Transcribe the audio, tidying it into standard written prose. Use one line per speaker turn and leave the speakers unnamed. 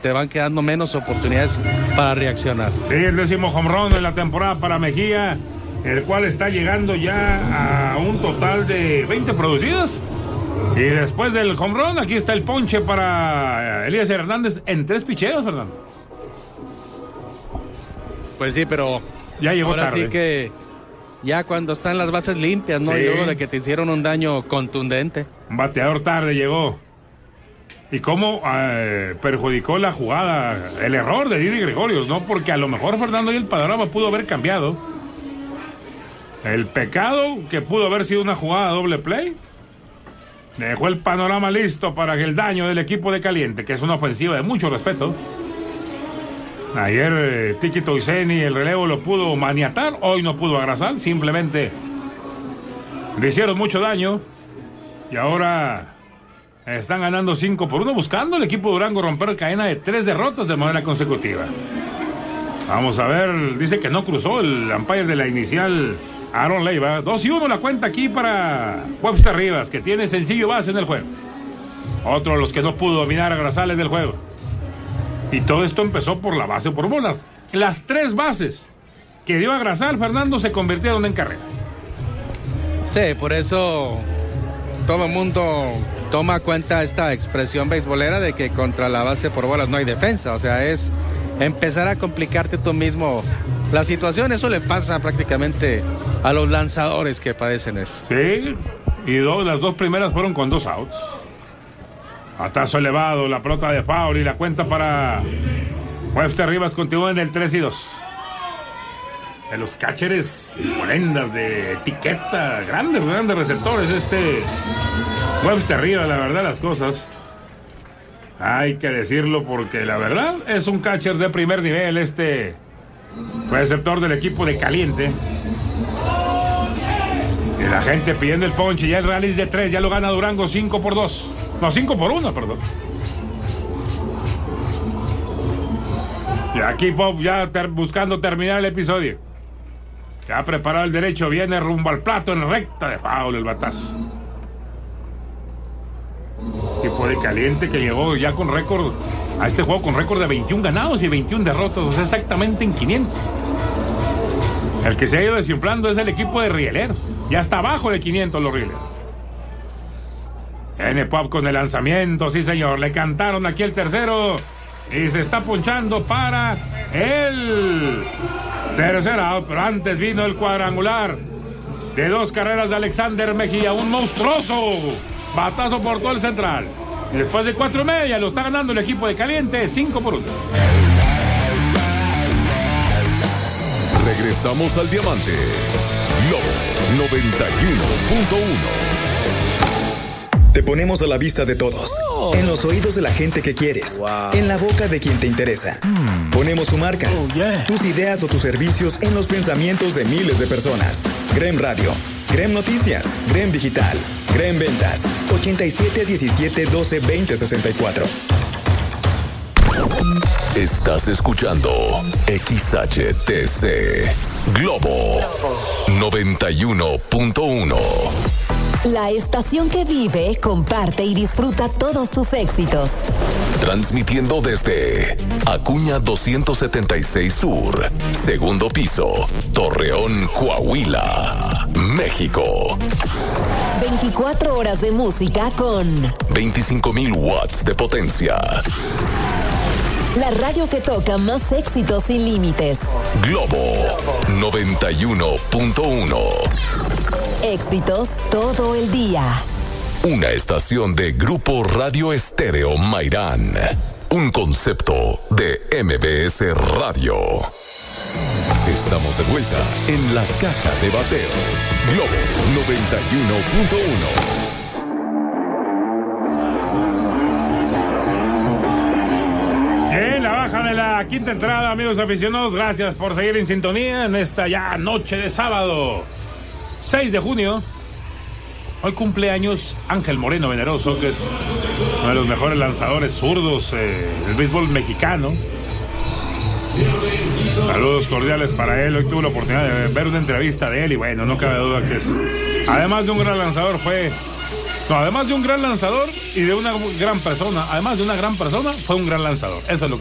te van quedando menos oportunidades para reaccionar.
Sí, el 10º home run en la temporada para Mejía, el cual está llegando ya a un total de 20 producidas. Y después del home run, aquí está el ponche para Elías Hernández en 3 picheos, Fernando.
Pues sí, pero
ya llegó
ahora
tarde.
Sí que ya cuando están las bases limpias, ¿no?
Sí.
Luego de que te hicieron un daño contundente.
Un bateador tarde llegó. ¿Y cómo perjudicó la jugada? El error de Didi Gregorius, ¿no? Porque a lo mejor, Fernando, y el panorama pudo haber cambiado. El pecado que pudo haber sido una jugada doble play dejó el panorama listo para el daño del equipo de Caliente, que es una ofensiva de mucho respeto. Ayer Tiki Toiseni, el relevo, lo pudo maniatar. Hoy no pudo agrasar, simplemente le hicieron mucho daño. Y ahora están ganando 5-1, buscando el equipo de Durango romper cadena de 3 derrotas de manera consecutiva. Vamos a ver, dice que no cruzó el umpire de la inicial, Aaron Leiva. 2-1 la cuenta aquí para Webster Rivas, que tiene sencillo base en el juego. Otro de los que no pudo dominar a Grasales del juego. Y todo esto empezó por la base por bolas. Las 3 bases que dio a Grasal, Fernando, se convirtieron en carrera.
Sí, por eso todo el mundo toma cuenta esta expresión beisbolera de que contra la base por bolas no hay defensa. O sea, es empezar a complicarte tú mismo la situación. Eso le pasa prácticamente a los lanzadores que padecen eso.
Sí, y las 2 primeras fueron con 2 outs. Batazo elevado, la pelota de foul y la cuenta para Webster Rivas continúa en el 3-2. De los catchers morendas de etiqueta, grandes receptores, Webster Rivas, la verdad las cosas. Hay que decirlo porque la verdad es un catcher de primer nivel, receptor del equipo de Caliente. Y la gente pidiendo el ponche, ya el rally de 3, ya lo gana Durango 5-2. No, 5-1, perdón. Y aquí Bob ya buscando terminar el episodio. Ya ha preparado el derecho, viene rumbo al plato en recta de foul el batazo. Equipo de Caliente que llegó ya con récord a este juego con récord de 21 ganados y 21 derrotas, o sea, exactamente en 500. El que se ha ido desinflando es el equipo de Rieleros. Ya está abajo de 500 los Rieleros. N-Pop con el lanzamiento, sí señor, le cantaron aquí el tercero y se está ponchando para el tercer out, pero antes vino el cuadrangular de 2 carreras de Alexander Mejía, un monstruoso batazo por todo el central. Y después de 4.5 lo está ganando el equipo de Caliente 5-1.
Regresamos al Diamante. Globo 91.1.
Te ponemos a la vista de todos, en los oídos de la gente que quieres, en la boca de quien te interesa. Ponemos tu marca, tus ideas o tus servicios en los pensamientos de miles de personas. Grem Radio, Grem Noticias, Grem Digital, Grem Ventas, 87 17 12 20 64.
Estás escuchando XHTC Globo 91.1.
La estación que vive, comparte y disfruta todos tus éxitos.
Transmitiendo desde Acuña 276 Sur, segundo piso, Torreón, Coahuila, México.
24 horas de música con
25,000 watts de potencia.
La radio que toca más éxitos sin límites.
Globo 91.1.
Éxitos todo el día.
Una estación de Grupo Radio Estéreo Mairán. Un concepto de MBS Radio. Estamos de vuelta en la caja de bateo. Globo 91.1.
En la baja de la quinta entrada, amigos aficionados, gracias por seguir en sintonía en esta ya noche de sábado 6 de junio. Hoy cumpleaños Ángel Moreno Veneroso, que es uno de los mejores lanzadores zurdos del béisbol mexicano. Saludos cordiales para él. Hoy tuve la oportunidad de ver una entrevista de él y bueno, no cabe duda que es, además de un gran lanzador, fue No, además de un gran lanzador y de una gran persona, además de una gran persona, fue un gran lanzador. Eso es lo